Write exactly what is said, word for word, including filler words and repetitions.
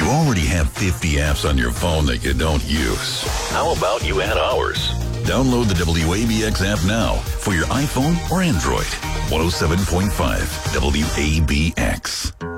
already have fifty apps on your phone that you don't use. How about you add ours? Download the W A B X app now for your iPhone or Android. one oh seven point five W A B X.